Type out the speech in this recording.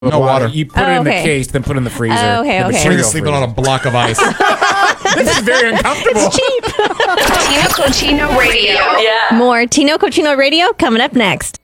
No water. You put it in the okay. case, then put it in the freezer. Oh, okay, The okay. material We're sleeping on a block of ice. This is very uncomfortable. Cheap. Tino Cochino Radio. Yeah. More Tino Cochino Radio coming up next.